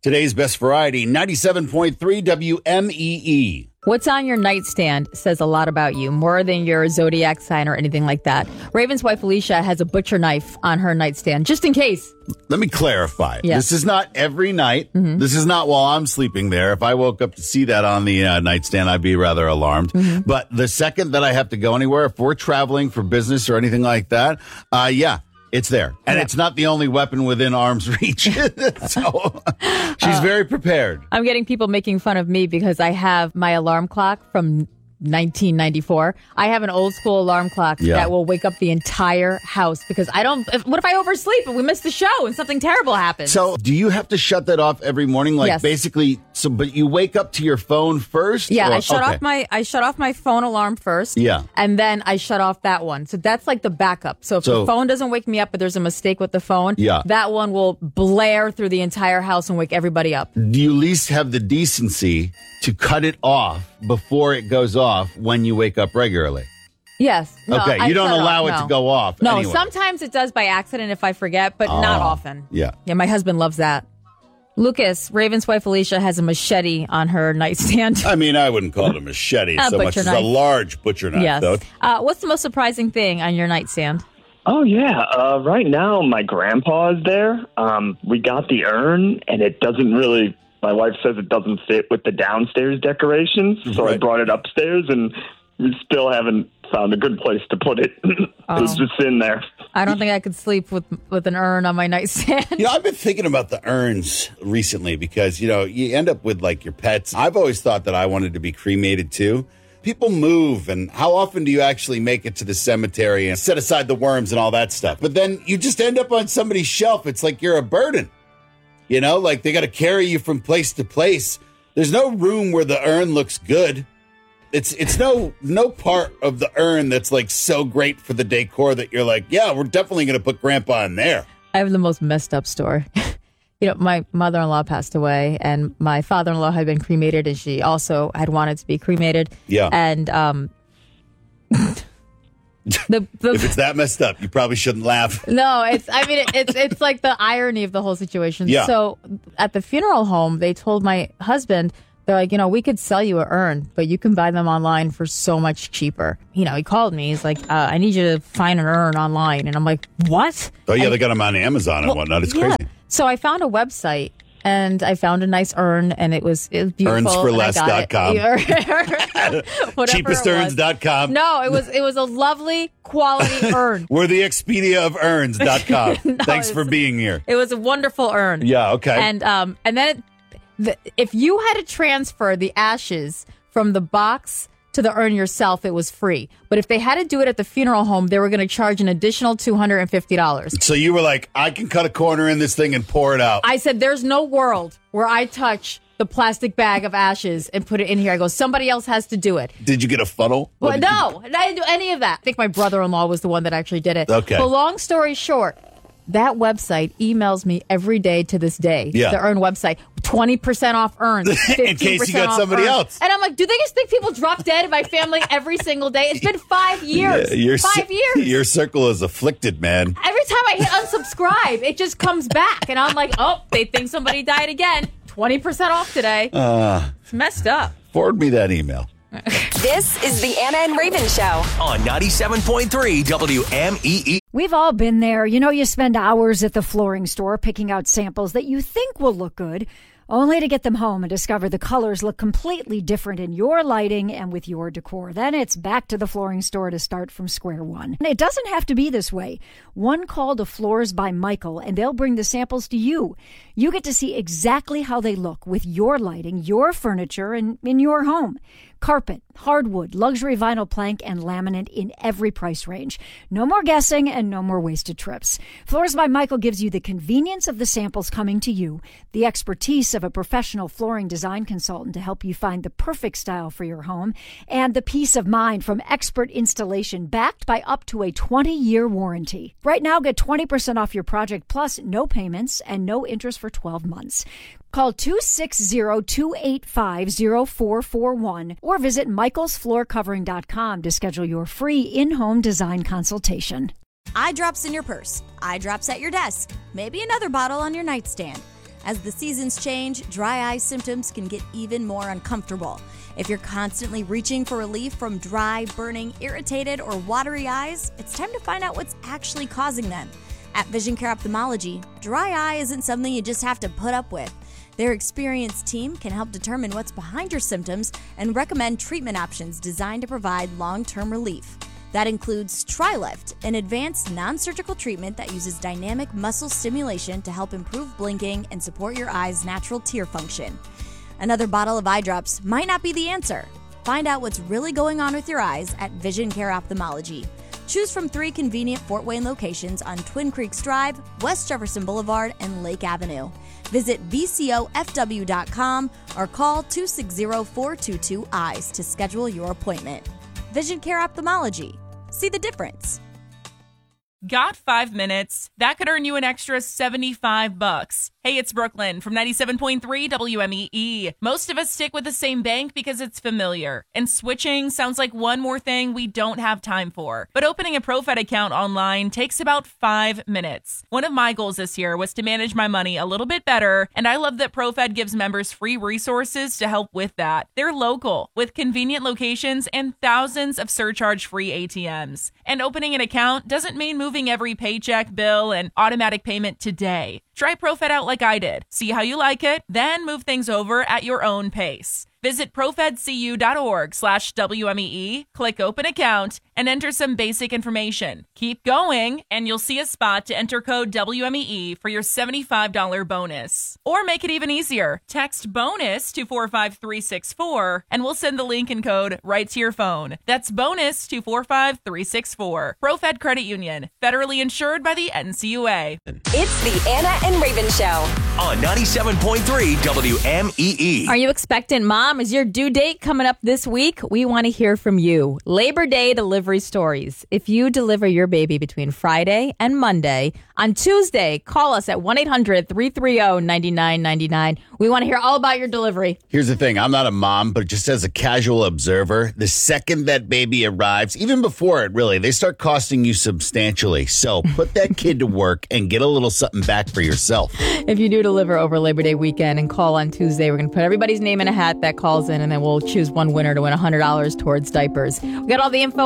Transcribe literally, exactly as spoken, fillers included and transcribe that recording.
Today's best variety, ninety-seven point three W M E E. What's on your nightstand says a lot about you, more than your zodiac sign or anything like that. Raven's wife, Alicia, has a butcher knife on her nightstand, just in case. Let me clarify. Yes. This is not every night. Mm-hmm. This is not while I'm sleeping there. If I woke up to see that on the uh, nightstand, I'd be rather alarmed. Mm-hmm. But the second that I have to go anywhere, if we're traveling for business or anything like that, uh, yeah. It's there. And yeah. It's not the only weapon within arm's reach. So she's uh, very prepared. I'm getting people making fun of me because I have my alarm clock from nineteen ninety-four. I have an old school alarm clock yeah. that will wake up the entire house because I don't. If, what if I oversleep and we miss the show and something terrible happens? So do you have to shut that off every morning? Like yes. basically, so but you wake up to your phone first? Yeah, or, I shut okay. off my I shut off my phone alarm first. Yeah, and then I shut off that one. So that's like the backup. So if so, the phone doesn't wake me up, but there's a mistake with the phone, yeah. that one will blare through the entire house and wake everybody up. Do you at least have the decency to cut it off before it goes off when you wake up regularly? Yes. No, okay, you I don't allow off, it no. to go off. No, anyway. Sometimes it does by accident if I forget, but uh, not often. Yeah. Yeah, my husband loves that. Lucas, Raven's wife Alicia, has a machete on her nightstand. I mean, I wouldn't call it a machete a so much as knife. a large butcher knife, yes. though. Uh, what's the most surprising thing on your nightstand? Oh, yeah. Uh, right now, my grandpa is there. Um, we got the urn, and it doesn't really... My wife says it doesn't fit with the downstairs decorations, so right. I brought it upstairs, and we still haven't found a good place to put it. Oh. It's just in there. I don't think I could sleep with with an urn on my nightstand. You know, I've been thinking about the urns recently because, you know, you end up with, like, your pets. I've always thought that I wanted to be cremated, too. People move, and how often do you actually make it to the cemetery and set aside the worms and all that stuff? But then you just end up on somebody's shelf. It's like you're a burden. You know, like they got to carry you from place to place. There's no room where the urn looks good. It's it's no no part of the urn that's like so great for the decor that you're like, yeah, we're definitely going to put Grandpa in there. I have the most messed up story. You know, my mother-in-law passed away, and my father-in-law had been cremated, and she also had wanted to be cremated. Yeah. And um, the, the, if it's that messed up, you probably shouldn't laugh. No, it's. I mean, it, it's it's like the irony of the whole situation. Yeah. So at the funeral home, they told my husband, they're like, you know, we could sell you an urn, but you can buy them online for so much cheaper. You know, he called me. He's like, uh, I need you to find an urn online, and I'm like, what? Oh yeah, and, they got them on Amazon and well, whatnot. It's yeah. crazy. So I found a website. And I found a nice urn, and it was it was beautiful. urns for less dot com. cheapest urns dot com. No, it was it was a lovely quality urn. We're the Expedia of urns dot com. no, Thanks for being here. It was a wonderful urn. Yeah, okay. And um and then it, the, if you had to transfer the ashes from the box to the urn yourself, it was free. But if they had to do it at the funeral home, they were going to charge an additional two hundred fifty dollars. So you were like, I can cut a corner in this thing and pour it out. I said, there's no world where I touch the plastic bag of ashes and put it in here. I go, somebody else has to do it. Did you get a funnel? Well, no, you... I didn't do any of that. I think my brother-in-law was the one that actually did it. Okay. But long story short, that website emails me every day to this day. Yeah. The Urn website. twenty percent off urns. In case you got somebody urns. else. And I'm like, do they just think people drop dead in my family every single day? It's been five years. Yeah, your, five years. Your circle is afflicted, man. Every time I hit unsubscribe, it just comes back. And I'm like, oh, they think somebody died again. twenty percent off today. Uh, it's messed up. Forward me that email. This is the Anna and Raven Show on ninety-seven point three W M E E. We've all been there. You know, you spend hours at the flooring store picking out samples that you think will look good, only to get them home and discover the colors look completely different in your lighting and with your decor. Then it's back to the flooring store to start from square one. And it doesn't have to be this way. One call to Floors by Michael, and they'll bring the samples to you. You get to see exactly how they look with your lighting, your furniture, and in your home. Carpet, hardwood, luxury vinyl plank, and laminate in every price range. No more guessing and no more wasted trips. Floors by Michael gives you the convenience of the samples coming to you, the expertise of a professional flooring design consultant to help you find the perfect style for your home, and the peace of mind from expert installation backed by up to a twenty-year warranty. Right now, get twenty percent off your project plus no payments and no interest for twelve months. Call two six zero, two eight five, zero four four one or visit michaels floor covering dot com to schedule your free in-home design consultation. Eye drops in your purse, eye drops at your desk, maybe another bottle on your nightstand. As the seasons change, dry eye symptoms can get even more uncomfortable. If you're constantly reaching for relief from dry, burning, irritated, or watery eyes, it's time to find out what's actually causing them. At Vision Care Ophthalmology, dry eye isn't something you just have to put up with. Their experienced team can help determine what's behind your symptoms and recommend treatment options designed to provide long-term relief. That includes TriLift, an advanced non-surgical treatment that uses dynamic muscle stimulation to help improve blinking and support your eye's natural tear function. Another bottle of eye drops might not be the answer. Find out what's really going on with your eyes at Vision Care Ophthalmology. Choose from three convenient Fort Wayne locations on Twin Creeks Drive, West Jefferson Boulevard, and Lake Avenue. Visit V C O F W dot com or call two six zero, four two two, eyes to schedule your appointment. Vision Care Ophthalmology. See the difference. Got five minutes? That could earn you an extra seventy-five bucks. Hey, it's Brooklyn from ninety-seven point three W M E E. Most of us stick with the same bank because it's familiar, and switching sounds like one more thing we don't have time for. But opening a ProFed account online takes about five minutes. One of my goals this year was to manage my money a little bit better, and I love that ProFed gives members free resources to help with that. They're local, with convenient locations and thousands of surcharge-free A T Ms. And opening an account doesn't mean moving every paycheck, bill, and automatic payment today. Try ProFed out like I did. See how you like it, then move things over at your own pace. Visit profedcu.org slash WMEE, click open account, and enter some basic information. Keep going, and you'll see a spot to enter code W M E E for your seventy-five dollars bonus. Or make it even easier. Text BONUS to four five three six four, and we'll send the link and code right to your phone. That's BONUS to four five three six four. ProFed Credit Union, federally insured by the N C U A. It's the Anna and Raven Show on ninety-seven point three W M E E. Are you expectant, Mom? Is your due date coming up this week? We want to hear from you. Labor Day delivery stories. If you deliver your baby between Friday and Monday, on Tuesday, call us at one eight hundred, three three zero, nine nine nine nine. We want to hear all about your delivery. Here's the thing. I'm not a mom, but just as a casual observer, the second that baby arrives, even before it really, they start costing you substantially. So put that kid to work and get a little something back for yourself. If you do deliver over Labor Day weekend and call on Tuesday, we're going to put everybody's name in a hat that calls in, and then we'll choose one winner to win one hundred dollars towards diapers. We got all the info